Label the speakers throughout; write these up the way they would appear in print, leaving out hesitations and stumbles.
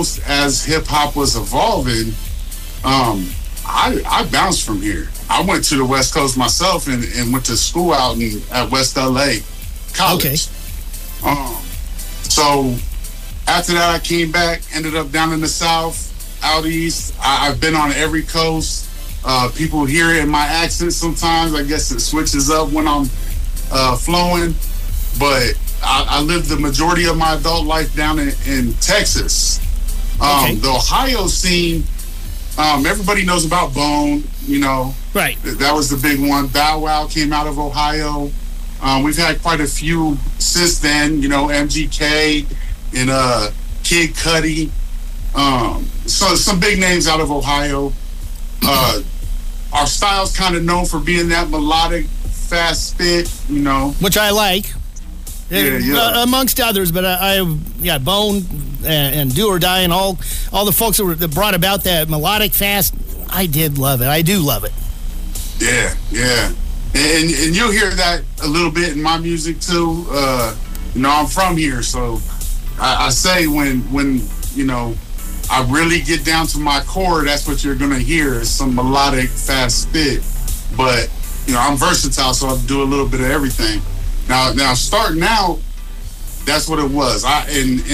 Speaker 1: Coast as hip hop was evolving, I bounced from here. I went to the West Coast myself and went to school out at West LA College.
Speaker 2: Okay.
Speaker 1: So after that, I came back, ended up down in the South, out East. I've been on every coast. People hear it in my accent sometimes. I guess it switches up when I'm flowing. But I lived the majority of my adult life down in Texas.
Speaker 2: Okay.
Speaker 1: The Ohio scene, everybody knows about Bone, you know.
Speaker 2: Right.
Speaker 1: That was the big one. Bow Wow came out of Ohio. We've had quite a few since then, you know, MGK and Kid Cudi. So some big names out of Ohio. Our style's kind of known for being that melodic, fast spit, you know.
Speaker 2: Which I like.
Speaker 1: Yeah.
Speaker 2: Amongst others, but Bone and Do or Die and all the folks that brought about that melodic fast, I did love it. I do love it.
Speaker 1: Yeah. And you'll hear that a little bit in my music too. You know, I'm from here, so I say when you know, I really get down to my core, that's what you're gonna hear is some melodic fast spit. But you know, I'm versatile, so I do a little bit of everything. Now starting out, that's what it was. I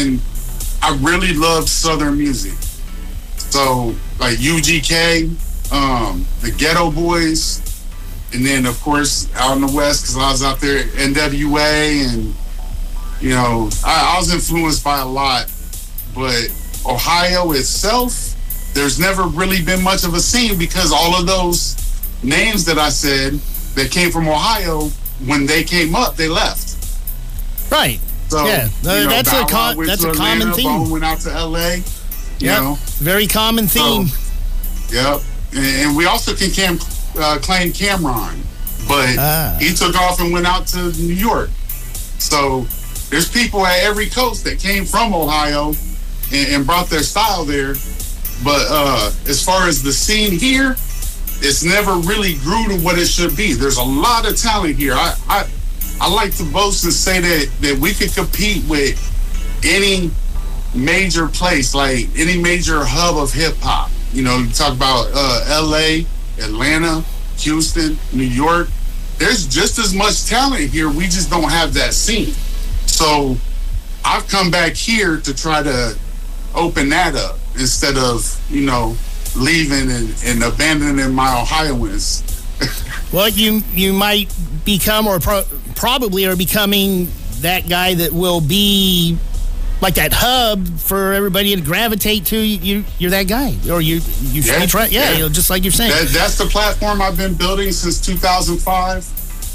Speaker 1: really loved Southern music. So like UGK, the Ghetto Boys, and then of course out in the West, because I was out there at NWA, and you know, I was influenced by a lot. But Ohio itself, there's never really been much of a scene because all of those names that I said that came from Ohio, when they came up, they left.
Speaker 2: Right.
Speaker 1: So,
Speaker 2: yeah, that's a common theme.
Speaker 1: Bone went out to LA. You know,
Speaker 2: very common theme.
Speaker 1: So, yep. And we also can claim Cameron, but he took off and went out to New York. So there's people at every coast that came from Ohio and brought their style there. But as far as the scene here, it's never really grew to what it should be. There's a lot of talent here. I like to boast and say that we could compete with any major place, like any major hub of hip hop. You know, you talk about LA, Atlanta, Houston, New York. There's just as much talent here. We just don't have that scene. So I've come back here to try to open that up instead of, you know, leaving and abandoning my Ohioans.
Speaker 2: Well, you might become or probably are becoming that guy that will be like that hub for everybody to gravitate to. You're that guy, or you try, you know, just like you're saying.
Speaker 1: That's the platform I've been building since 2005.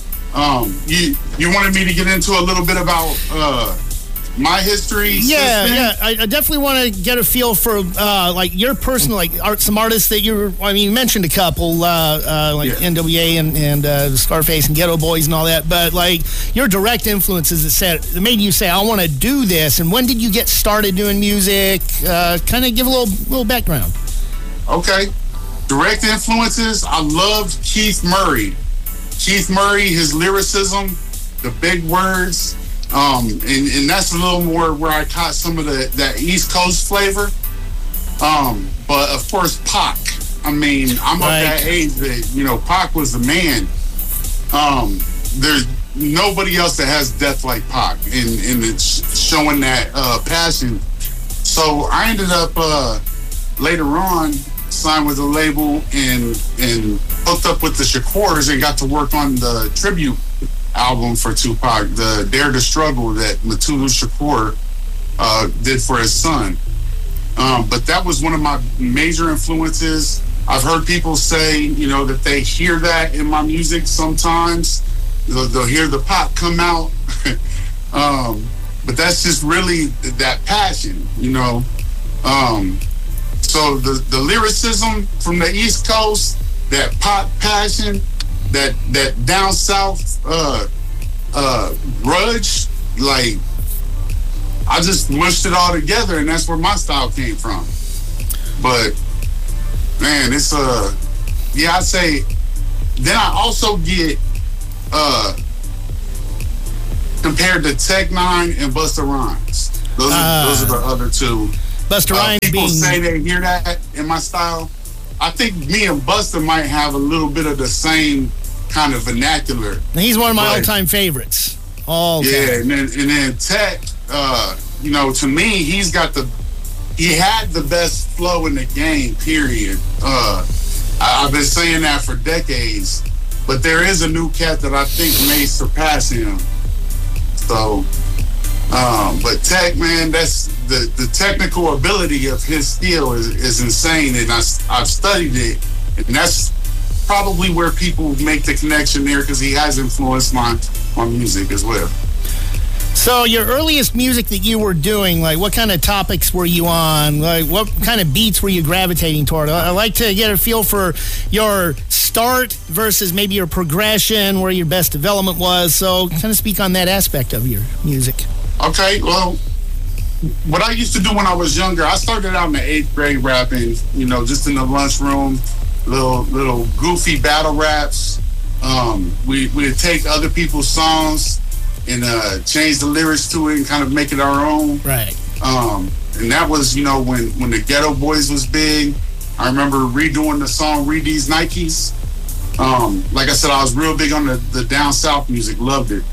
Speaker 1: You wanted me to get into a little bit about my history.
Speaker 2: Yeah. I definitely want to get a feel for like your personal, like some artists that you mentioned a couple NWA and Scarface and Ghetto Boys and all that, but like your direct influences that made you say, I want to do this. And when did you get started doing music? Kind of give a little background. Okay.
Speaker 1: Direct influences. I loved Keith Murray. His lyricism, the big words. And that's a little more where I caught some of that East Coast flavor. But of course, Pac. I mean, I'm of that age that, you know, Pac was the man. There's nobody else that has depth like Pac, and it's showing that passion. So I ended up later on signed with a label and hooked up with the Shakurs and got to work on the tribute album for Tupac, the Dare to Struggle that Mutulu Shakur did for his son. But that was one of my major influences. I've heard people say, you know, that they hear that in my music sometimes. They'll hear the pop come out. But that's just really that passion, you know. So the lyricism from the East Coast, that pop passion, that down south grudge, like I just mushed it all together, and that's where my style came from. But man, it's I'd say then I also get compared to Tech Nine and Busta Rhymes. Those are the other two.
Speaker 2: Busta Rhymes
Speaker 1: people say they hear that in my style. I think me and Busta might have a little bit of the same kind of vernacular.
Speaker 2: He's one of my all-time favorites.
Speaker 1: Yeah, and then Tech, you know, to me, he had the best flow in the game, period. I've been saying that for decades, but there is a new cat that I think may surpass him. So, but Tech, man, that's the technical ability of his skill is insane, and I've studied it, and that's probably where people make the connection there, because he has influenced my music as well.
Speaker 2: So your earliest music that you were doing, like what kind of topics were you on? Like what kind of beats were you gravitating toward? I like to get a feel for your start versus maybe your progression, where your best development was. So kind of speak on that aspect of your music.
Speaker 1: Okay, well, what I used to do when I was younger, I started out in the 8th grade rapping, you know, just in the lunchroom, little goofy battle raps. We'd take other people's songs and change the lyrics to it and kind of make it our own.
Speaker 2: Right.
Speaker 1: And that was, you know, when the Ghetto Boys was big. I remember redoing the song Read These Nikes. Like I said, I was real big on the down south music, loved it.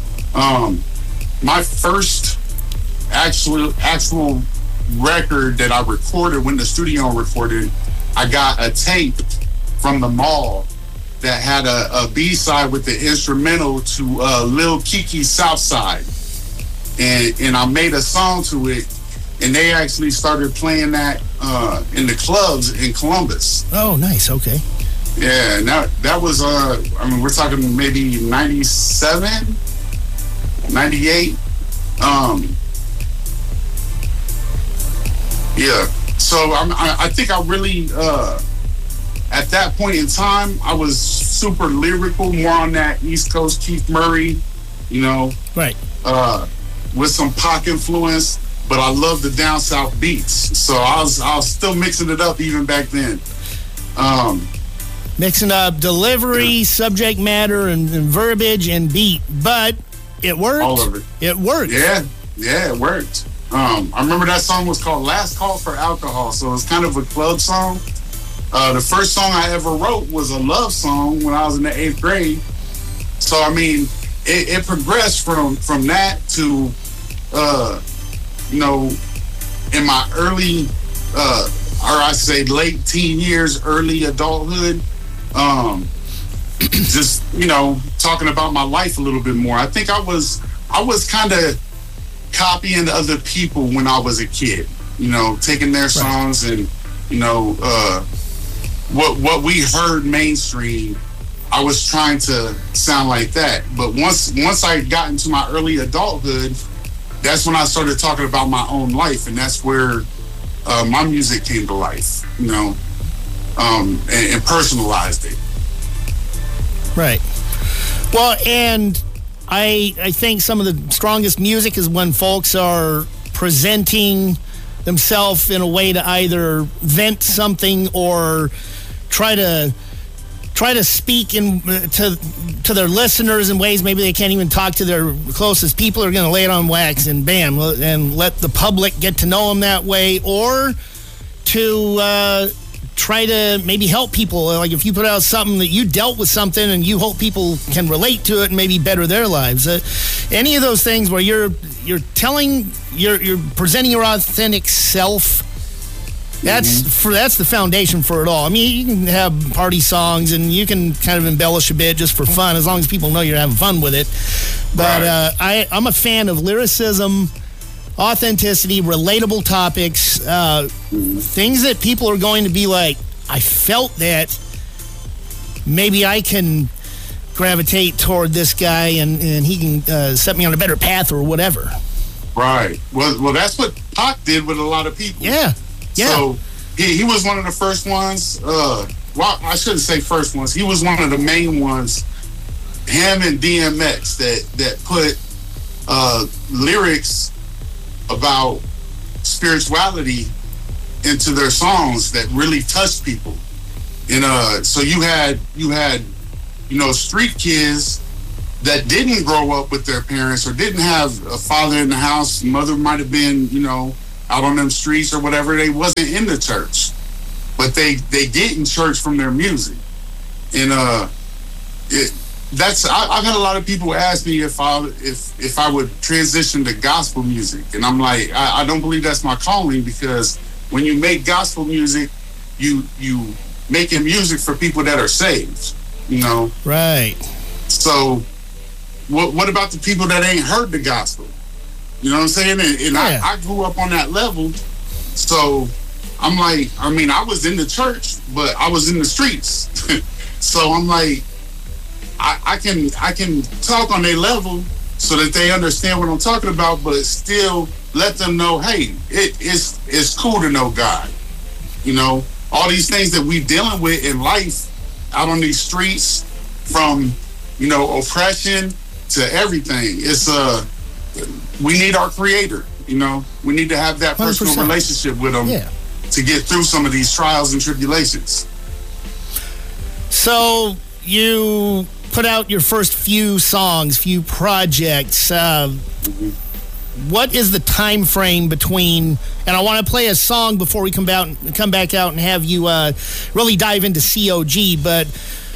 Speaker 1: My first actual record that I recorded, when the studio recorded, I got a tape from the mall that had a B-side with the instrumental to Lil Kiki's Southside. And I made a song to it, and they actually started playing that in the clubs in Columbus.
Speaker 2: Oh, nice. Okay.
Speaker 1: Yeah, and that was, I mean, we're talking maybe 97, 98. Yeah. So I think I really, at that point in time, I was super lyrical, more on that East Coast Keith Murray, you know.
Speaker 2: Right.
Speaker 1: With some Pac influence, but I love the down south beats. So I was still mixing it up even back then.
Speaker 2: Mixing up delivery, subject matter, and verbiage and beat, but it worked.
Speaker 1: All of it.
Speaker 2: It worked.
Speaker 1: Yeah, it worked. I remember that song was called Last Call for Alcohol, so it's kind of a club song. The first song I ever wrote was a love song when I was in the 8th grade. So, I mean, it progressed from that to, you know, in my early, or I say late teen years, early adulthood, just, you know, talking about my life a little bit more. I think I was kind of copying other people when I was a kid, you know, taking their songs and, you know, what we heard mainstream, I was trying to sound like that. But once I got into my early adulthood, that's when I started talking about my own life, and that's where my music came to life, you know, and personalized it.
Speaker 2: Right. Well, and I think some of the strongest music is when folks are presenting themselves in a way to either vent something or try to speak to their listeners in ways maybe they can't even talk to their closest people. Are going to lay it on wax and bam, and let the public get to know them that way, or to try to maybe help people. Like if you put out something that you dealt with something and you hope people can relate to it and maybe better their lives. Any of those things where you're presenting your authentic self. That's the foundation for it all. I mean, you can have party songs and you can kind of embellish a bit just for fun, as long as people know you're having fun with it. But I'm a fan of lyricism, authenticity, relatable topics, things that people are going to be like, I felt that. Maybe I can gravitate toward this guy and he can set me on a better path or whatever.
Speaker 1: Right. Well, that's what Pac did with a lot of people.
Speaker 2: Yeah. Yeah.
Speaker 1: So he was one of the first ones. Well, I shouldn't say first ones. He was one of the main ones. Him and DMX that put lyrics about spirituality into their songs that really touched people. And so you had street kids that didn't grow up with their parents or didn't have a father in the house. Mother might have been out on them streets or whatever, they wasn't in the church, but they get in church from their music. And I've had a lot of people ask me if I would transition to gospel music, and I'm like, I don't believe that's my calling, because when you make gospel music, you making music for people that are saved, you know.
Speaker 2: Right.
Speaker 1: So what about the people that ain't heard the gospel? You know what I'm saying? And yeah. I grew up on that level, so I'm like, I mean, I was in the church, but I was in the streets. So I'm like, I can talk on their level so that they understand what I'm talking about, but still let them know, hey, it's cool to know God. You know, all these things that we dealing with in life out on these streets, from, you know, oppression to everything. It's we need our Creator. You know, we need to have that personal 100%. Relationship with Him, yeah, to get through some of these trials and tribulations.
Speaker 2: So you put out your first few songs, few projects. What is the time frame between? And I want to play a song before we come back out and have you really dive into COG. But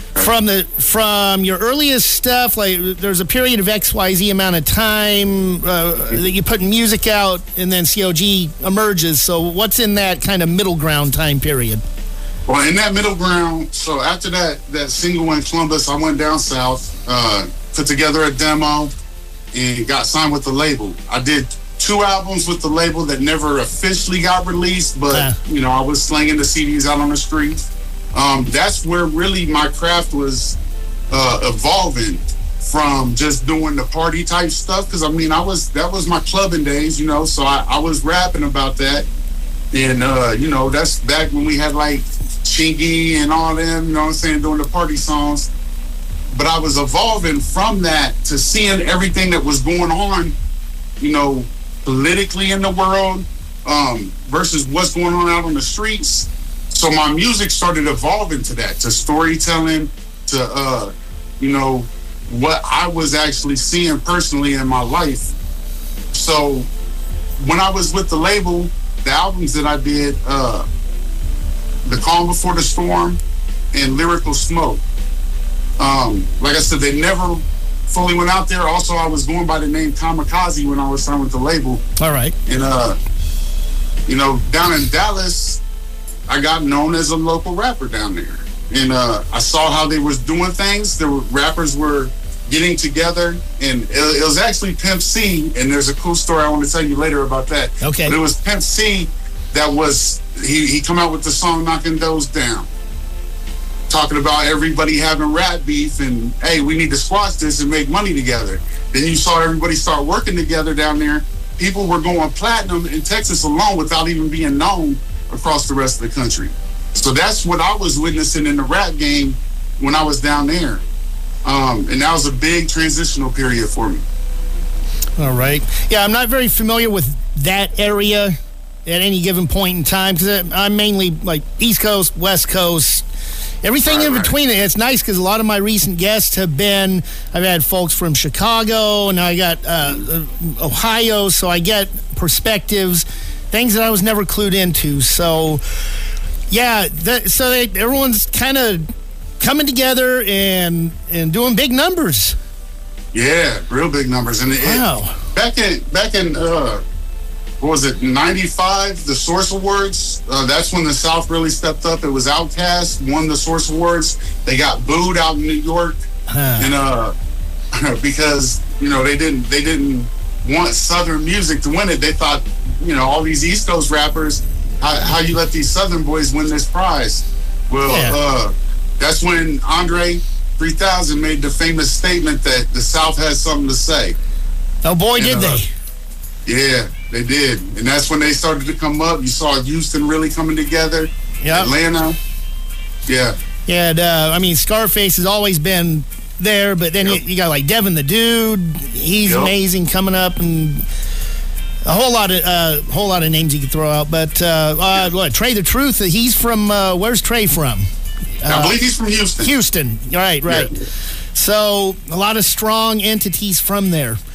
Speaker 2: from your earliest stuff, like, there's a period of XYZ amount of time that you put music out, and then COG emerges. So what's in that kind of middle ground time period?
Speaker 1: Well, in that middle ground, so after that single in Columbus, I went down south, put together a demo, and got signed with the label. I did 2 albums with the label that never officially got released, but you know, I was slinging the CDs out on the street. That's where really my craft was evolving from just doing the party type stuff. Because I mean, that was my clubbing days, you know. So I was rapping about that, and you know, that's back when we had like Chingy and all them, you know what I'm saying, doing the party songs. But I was evolving from that to seeing everything that was going on, you know, politically in the world, versus what's going on out on the streets. So my music started evolving to that, to storytelling, to you know, what I was actually seeing personally in my life. So when I was with the label, the albums that I did, The Calm Before the Storm and Lyrical Smoke, like I said, they never fully went out there. Also, I was going by the name Kamikaze when I was signed with the label.
Speaker 2: All right.
Speaker 1: And you know, down in Dallas, I got known as a local rapper down there. And I saw how they was doing things. Rappers were getting together, and it was actually Pimp C, and there's a cool story I want to tell you later about that.
Speaker 2: Okay.
Speaker 1: But it was Pimp C that was, he come out with the song Knocking Those Down, talking about everybody having rap beef, and hey, we need to squash this and make money together. Then you saw everybody start working together down there. People were going platinum in Texas alone without even being known across the rest of the country. So that's what I was witnessing in the rap game when I was down there. And that was a big transitional period for me.
Speaker 2: All right. Yeah, I'm not very familiar with that area at any given point in time, because I'm mainly like East Coast, West Coast, everything in between. It's nice because a lot of my recent guests have been, I've had folks from Chicago, and I got Ohio, so I get perspectives, things that I was never clued into. So, yeah, everyone's kind of coming together and doing big numbers.
Speaker 1: Yeah, real big numbers. And
Speaker 2: wow.
Speaker 1: Back in what was it, 95, the Source Awards, that's when the South really stepped up. It was Outkast won the Source Awards. They got booed out in New York, and because, you know, they didn't want Southern music to win it. They thought, you know, all these East Coast rappers, how you let these Southern boys win this prize? Well, that's when Andre 3000 made the famous statement that the South has something to say.
Speaker 2: Oh boy, did they.
Speaker 1: Yeah, they did. And that's when they started to come up. You saw Houston really coming together.
Speaker 2: Yep.
Speaker 1: Atlanta. Yeah.
Speaker 2: Yeah, and, I mean, Scarface has always been there, but then you got like Devin the Dude. He's amazing coming up, and a whole lot of names you could throw out. But Trey the Truth, he's from, where's Trey from?
Speaker 1: I believe he's from Houston.
Speaker 2: Houston, right. Yeah. So a lot of strong entities from there.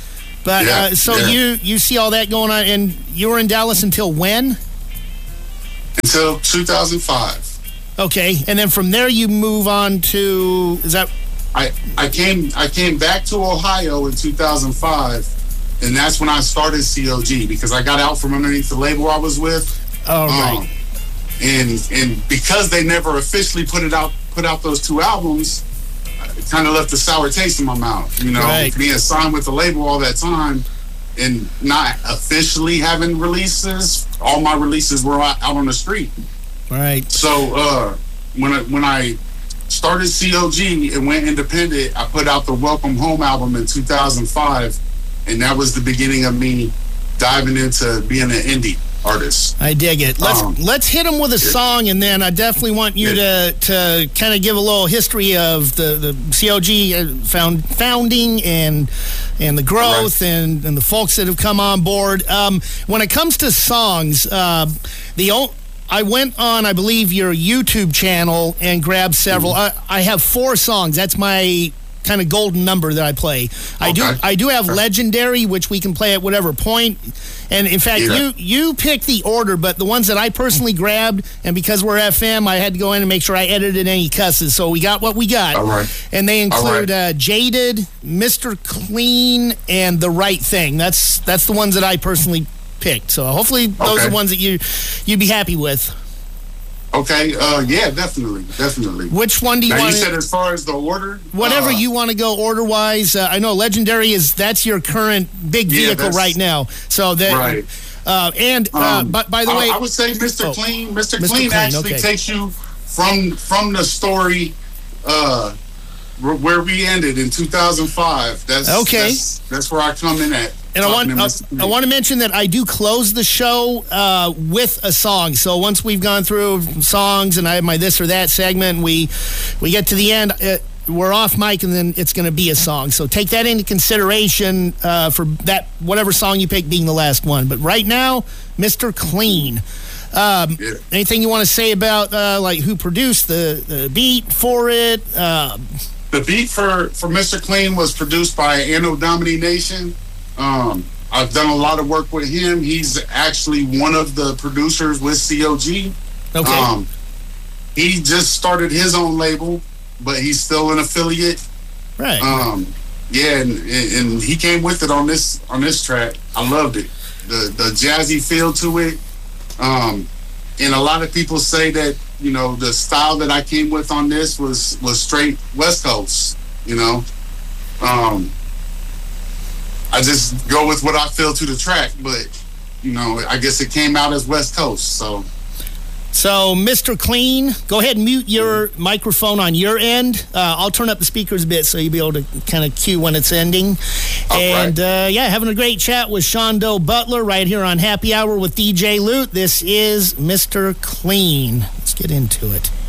Speaker 2: But so you see all that going on, and you were in Dallas until when?
Speaker 1: Until 2005.
Speaker 2: Okay, and then from there you move on to, is that?
Speaker 1: I came back to Ohio in 2005, and that's when I started COG, because I got out from underneath the label I was with.
Speaker 2: Oh, right.
Speaker 1: And because they never officially put out those 2 albums, it kind of left a sour taste in my mouth. You know,
Speaker 2: right.
Speaker 1: Being signed with the label all that time and not officially having releases, all my releases were out on the street.
Speaker 2: Right.
Speaker 1: So when I started COG and went independent, I put out the Welcome Home album in 2005, and that was the beginning of me diving into being an indie artist.
Speaker 2: I dig it. Let's hit them with a song, and then I definitely want you to kind of give a little history of the COG founding and the growth and the folks that have come on board. When it comes to songs, I went on, I believe, your YouTube channel and grabbed several. I have 4 songs. That's my kind of golden number that I play. I do have Legendary, which we can play at whatever point. And in fact, you pick the order, but the ones that I personally grabbed, and because we're FM, I had to go in and make sure I edited any cusses. So we got what we got.
Speaker 1: All right.
Speaker 2: And they include Jaded, Mr. Clean, and The Right Thing. That's the ones that I personally picked. So hopefully those are ones that you'd be happy with.
Speaker 1: Okay, yeah, definitely.
Speaker 2: Which one do you want?
Speaker 1: You said as far as the order?
Speaker 2: Whatever you want to go order-wise. I know Legendary that's your current big vehicle right now. So that,
Speaker 1: right.
Speaker 2: But by the way,
Speaker 1: I would say Mr. Clean. Mr. Clean actually takes you from the story where we ended in 2005. That's where I come in at.
Speaker 2: And I want to mention that I do close the show with a song. So once we've gone through songs and I have my this or that segment, we get to the end, we're off mic, and then it's going to be a song. So take that into consideration for that whatever song you pick being the last one. But right now, Mr. Clean. Anything you want to say about like who produced the beat for it?
Speaker 1: The beat for Mr. Clean was produced by Anno Domini Nation. I've done a lot of work with him. He's actually one of the producers with COG.
Speaker 2: Okay.
Speaker 1: He just started his own label, but he's still an affiliate.
Speaker 2: Right.
Speaker 1: Yeah, and he came with it on this track. I loved it. The jazzy feel to it. And a lot of people say that, you know, the style that I came with on this was straight West Coast, you know. I just go with what I feel to the track, but, you know, I guess it came out as West Coast, so.
Speaker 2: So, Mr. Clean, go ahead and mute your microphone on your end. I'll turn up the speakers a bit so you'll be able to kind of cue when it's ending. And, having a great chat with Shondo Butler right here on Happy Hour with DJ Lute. This is Mr. Clean. Let's get into it.